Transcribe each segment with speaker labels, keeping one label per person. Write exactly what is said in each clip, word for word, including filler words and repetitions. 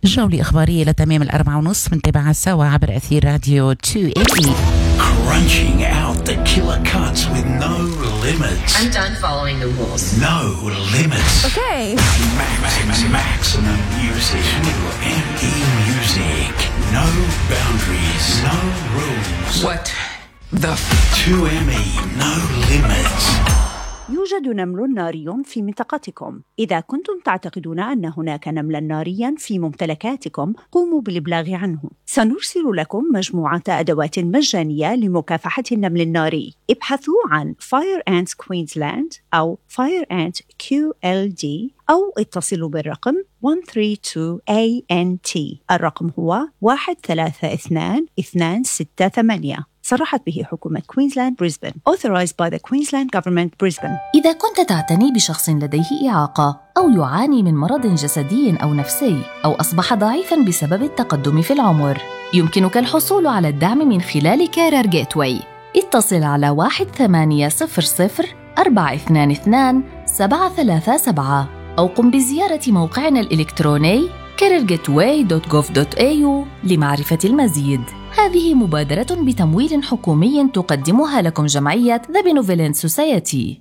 Speaker 1: جولة إخبارية لتمام الأربعة ونصف نتابعها سوا عبر أثير راديو اثنين إم إي.
Speaker 2: Crunching out the killer cuts with no limits.
Speaker 3: I'm done following the rules.
Speaker 2: No limits.
Speaker 4: Okay.
Speaker 2: Max, max, maximum music. two M E music. No boundaries. No rules.
Speaker 3: What the f-
Speaker 2: two M E, no limits.
Speaker 5: يوجد نمل ناري في منطقتكم. إذا كنتم تعتقدون أن هناك نملاً نارياً في ممتلكاتكم، قوموا بالإبلاغ عنه. سنرسل لكم مجموعة أدوات مجانية لمكافحة النمل الناري. ابحثوا عن Fire Ant Queensland أو Fire Ant كيو إل دي أو اتصلوا بالرقم واحد ثلاثة اثنين إيه إن تي. الرقم هو واحد ثلاثة اثنين اثنين ستة ثمانية. صرحت به حكومة كوينزلاند بريسبن. Authorized by the Queensland Government Brisbane.
Speaker 6: إذا كنت تعتني بشخص لديه إعاقة أو يعاني من مرض جسدي أو نفسي أو أصبح ضعيفاً بسبب التقدم في العمر، يمكنك الحصول على الدعم من خلال كارير جيتواي. اتصل على واحد ثمانية صفر صفر أربعة اثنين اثنين سبعة ثلاثة سبعة أو قم بزيارة موقعنا الإلكتروني كارير جيتواي دوت جوف دوت إيه يو لمعرفة المزيد. هذه مبادرة بتمويل حكومي تقدمها لكم جمعية The Benevolent Society.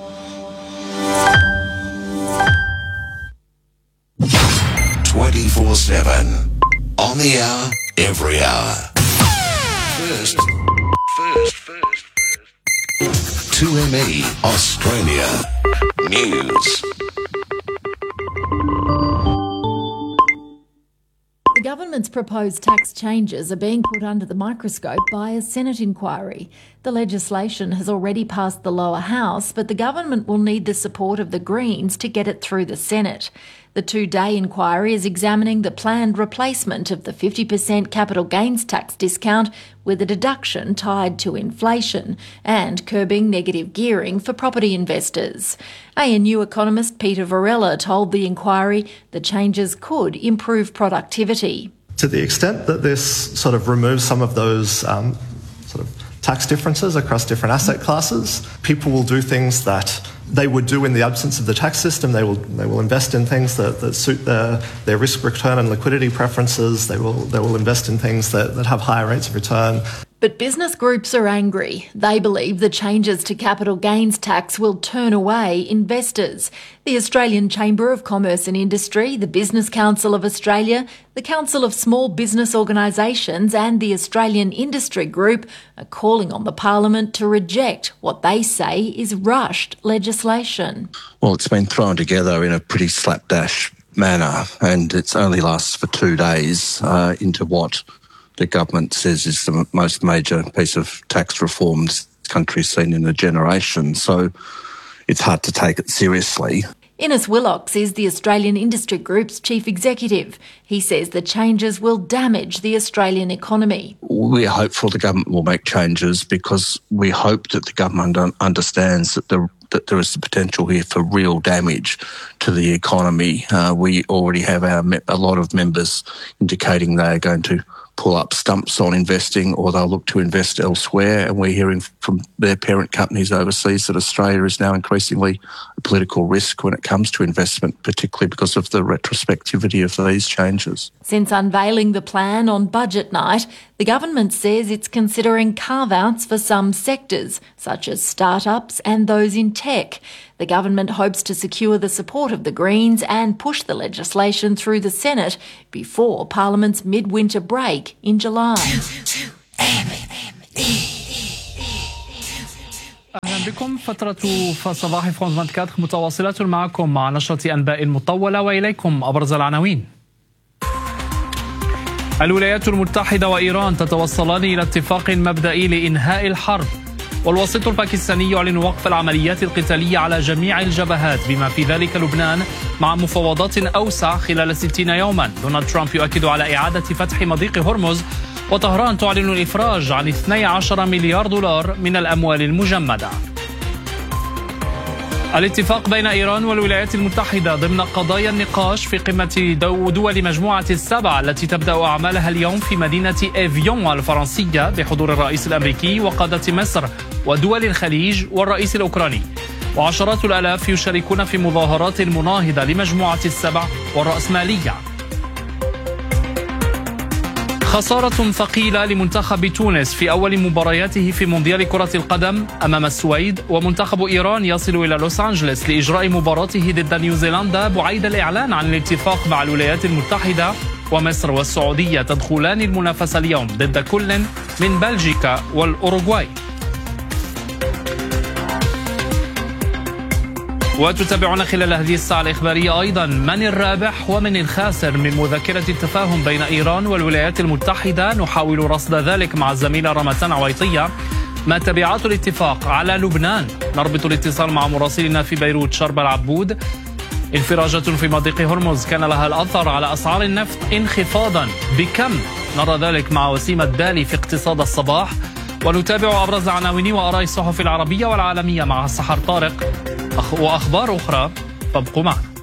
Speaker 2: twenty-four seven. On the hour, every hour. First, first, first, first. two M E Australia News.
Speaker 7: The government's proposed tax changes are being put under the microscope by a Senate inquiry. The legislation has already passed the lower house, but the government will need the support of the Greens to get it through the Senate. The two-day inquiry is examining the planned replacement of the fifty percent capital gains tax discount with a deduction tied to inflation and curbing negative gearing for property investors. A N U economist Peter Varela told the inquiry the changes could improve productivity.
Speaker 8: To the extent that this sort of removes some of those um, sort of tax differences across different asset classes, people will do things that they would do in the absence of the tax system. They will they will invest in things that, that suit their, their risk return and liquidity preferences. They will they will invest in things that, that have higher rates of return.
Speaker 7: But business groups are angry. They believe the changes to capital gains tax will turn away investors. The Australian Chamber of Commerce and Industry, the Business Council of Australia, the Council of Small Business Organisations and the Australian Industry Group are calling on the Parliament to reject what they say is rushed legislation.
Speaker 9: Well, it's been thrown together in a pretty slapdash manner, and it only lasts for two days uh, into what the government says is the most major piece of tax reform this country's seen in a generation. So it's hard to take it seriously.
Speaker 7: Innes Willocks is the Australian Industry Group's chief executive. He says the changes will damage the Australian economy.
Speaker 9: We're hopeful the government will make changes because we hope that the government understands that the that there is the potential here for real damage to the economy. Uh, we already have our a lot of members indicating they are going to pull up stumps on investing or they'll look to invest elsewhere. And we're hearing from their parent companies overseas that Australia is now increasingly a political risk when it comes to investment, particularly because of the retrospectivity of these changes.
Speaker 7: Since unveiling the plan on budget night, the government says it's considering carve-outs for some sectors, such as startups and those in tech. The government hopes to secure the support of the Greens and push the legislation through the Senate before Parliament's midwinter break in July.
Speaker 10: أهلا بكم. فترة صباح فرانس أربعة وعشرين متواصلة معكم مع نشرة أنباء مطولة وإليكم أبرز العناوين. الولايات المتحدة وإيران تتوصلان إلى اتفاق مبدئي لإنهاء الحرب، والوسيط الباكستاني يعلن وقف العمليات القتالية على جميع الجبهات بما في ذلك لبنان مع مفاوضات أوسع خلال ستين يوما. دونالد ترامب يؤكد على إعادة فتح مضيق هرمز، وطهران تعلن الإفراج عن اثني عشر مليار دولار من الأموال المجمدة. الاتفاق بين إيران والولايات المتحدة ضمن قضايا النقاش في قمة دول مجموعة السبع التي تبدأ أعمالها اليوم في مدينة إيفيون الفرنسية بحضور الرئيس الأمريكي وقادة مصر ودول الخليج والرئيس الأوكراني. وعشرات الآلاف يشاركون في مظاهرات مناهضة لمجموعة السبع والرأسمالية. خسارة ثقيلة لمنتخب تونس في أول مبارياته في مونديال كرة القدم أمام السويد، ومنتخب إيران يصل إلى لوس أنجلوس لإجراء مباراته ضد نيوزيلندا بعيد الإعلان عن الاتفاق مع الولايات المتحدة. ومصر والسعودية تدخلان المنافسة اليوم ضد كل من بلجيكا والأوروغواي. وتتابعون خلال هذه الساعة الإخبارية أيضا من الرابح ومن الخاسر من مذكرة التفاهم بين إيران والولايات المتحدة. نحاول رصد ذلك مع الزميلة رمتان عويطية. ما تبعات الاتفاق على لبنان؟ نربط الاتصال مع مراسلنا في بيروت شرب العبود. انفراجة في مضيق هرمز كان لها الأثر على أسعار النفط انخفاضا بكم؟ نرى ذلك مع وسيم الدالي في اقتصاد الصباح. ونتابع أبرز عناوين وآراء الصحف العربية والعالمية مع السحر طارق وأخبار أخرى، فابقوا معنا.